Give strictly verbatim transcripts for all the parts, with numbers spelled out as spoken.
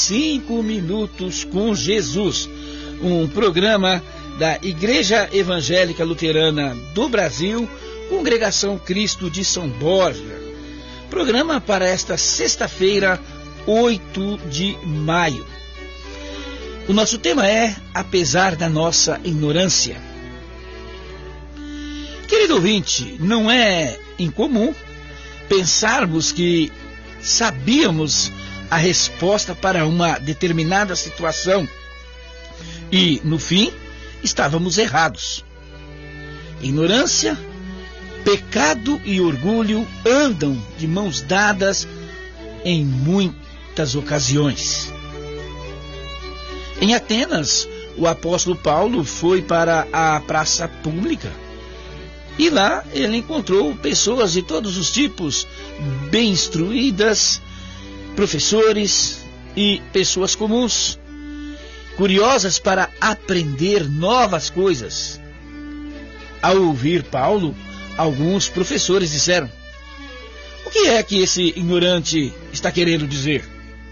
Cinco Minutos com Jesus, um programa da Igreja Evangélica Luterana do Brasil, Congregação Cristo de São Borja. Programa para esta sexta-feira, oito de maio. O nosso tema é Apesar da Nossa Ignorância. Querido ouvinte, não é incomum pensarmos que sabíamos a resposta para uma determinada situação e, no fim, estávamos errados. Ignorância, pecado e orgulho andam de mãos dadas em muitas ocasiões. Em Atenas, o apóstolo Paulo foi para a praça pública e lá ele encontrou pessoas de todos os tipos, bem instruídas, professores e pessoas comuns, curiosas para aprender novas coisas. Ao ouvir Paulo, alguns professores disseram: o que é que esse ignorante está querendo dizer?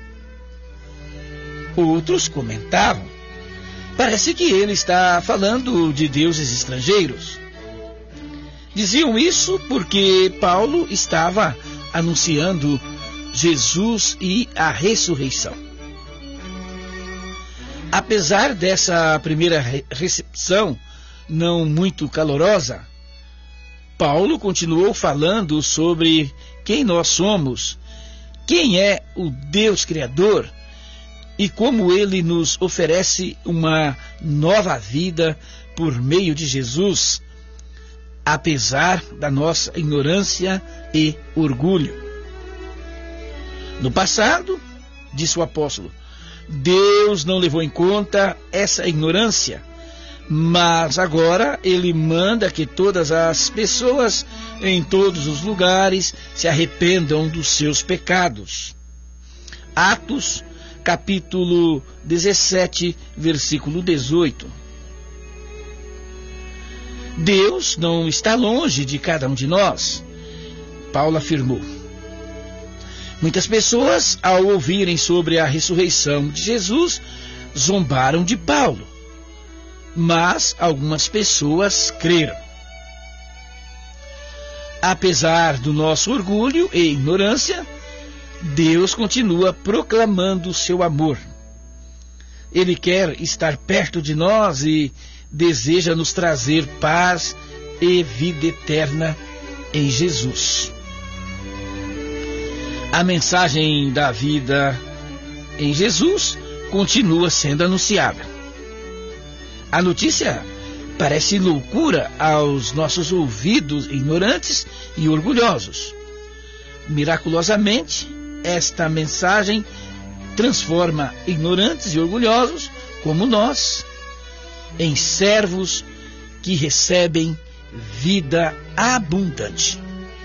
Outros comentavam: parece que ele está falando de deuses estrangeiros. Diziam isso porque Paulo estava anunciando Jesus e a ressurreição. Apesar dessa primeira recepção não muito calorosa, Paulo continuou falando sobre quem nós somos, quem é o Deus Criador e como ele nos oferece uma nova vida por meio de Jesus, apesar da nossa ignorância e orgulho. No passado, disse o apóstolo, Deus não levou em conta essa ignorância, mas agora ele manda que todas as pessoas em todos os lugares se arrependam dos seus pecados. Atos, capítulo dezessete, versículo dezoito. Deus não está longe de cada um de nós, Paulo afirmou. Muitas pessoas, ao ouvirem sobre a ressurreição de Jesus, zombaram de Paulo, mas algumas pessoas creram. Apesar do nosso orgulho e ignorância, Deus continua proclamando o seu amor. Ele quer estar perto de nós e deseja nos trazer paz e vida eterna em Jesus. A mensagem da vida em Jesus continua sendo anunciada. A notícia parece loucura aos nossos ouvidos ignorantes e orgulhosos. Miraculosamente, esta mensagem transforma ignorantes e orgulhosos, como nós, em servos que recebem vida abundante.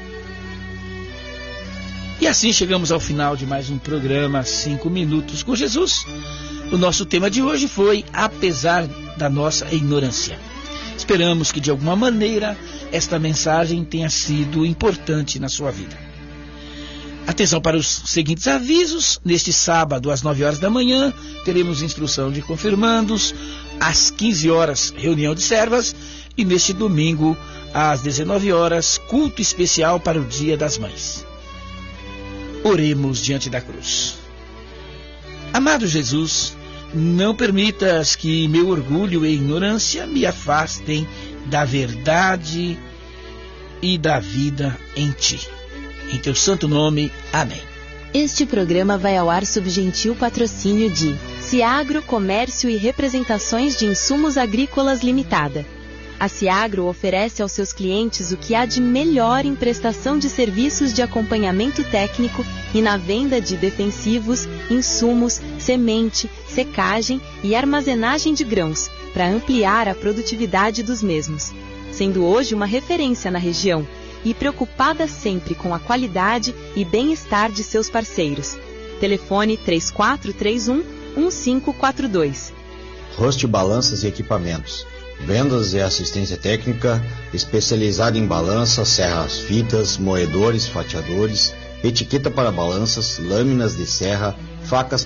E assim chegamos ao final de mais um programa Cinco Minutos com Jesus. O nosso tema de hoje foi Apesar da Nossa Ignorância. Esperamos que de alguma maneira esta mensagem tenha sido importante na sua vida. Atenção para os seguintes avisos. Neste sábado, às nove horas da manhã, teremos instrução de confirmandos. Às quinze horas, reunião de servas. E neste domingo, às dezenove horas, culto especial para o Dia das Mães. Oremos diante da cruz. Amado Jesus, não permitas que meu orgulho e ignorância me afastem da verdade e da vida em Ti. Em Teu santo nome, amém. Este programa vai ao ar sob gentil patrocínio de Ciagro Comércio e Representações de Insumos Agrícolas Limitada. A Ciagro oferece aos seus clientes o que há de melhor em prestação de serviços de acompanhamento técnico e na venda de defensivos, insumos, semente, secagem e armazenagem de grãos, para ampliar a produtividade dos mesmos. Sendo hoje uma referência na região e preocupada sempre com a qualidade e bem-estar de seus parceiros. Telefone três quatro três um, um cinco quatro dois. Host Balanças e Equipamentos. Vendas e assistência técnica especializada em balanças, serras, fitas, moedores, fatiadores, etiqueta para balanças, lâminas de serra, facas